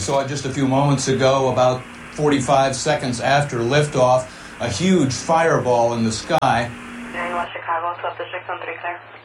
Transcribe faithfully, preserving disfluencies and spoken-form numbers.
saw it just a few moments ago, about forty-five seconds after liftoff, a huge fireball in the sky. nine one Chicago, Subdistrict one three clear.